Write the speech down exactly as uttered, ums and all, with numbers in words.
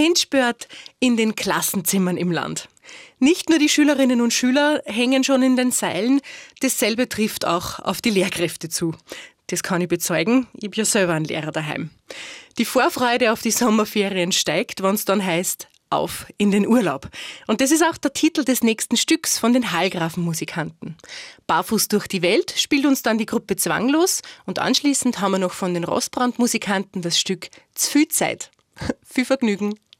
Endspurt in den Klassenzimmern im Land. Nicht nur die Schülerinnen und Schüler hängen schon in den Seilen, dasselbe trifft auch auf die Lehrkräfte zu. Das kann ich bezeugen, ich habe ja selber einen Lehrer daheim. Die Vorfreude auf die Sommerferien steigt, wenn es dann heißt, auf in den Urlaub. Und das ist auch der Titel des nächsten Stücks von den Hallgrafenmusikanten. Barfuß durch die Welt spielt uns dann die Gruppe Zwanglos und anschließend haben wir noch von den Rostbrand-Musikanten das Stück Z'viel Zeit. Viel Vergnügen!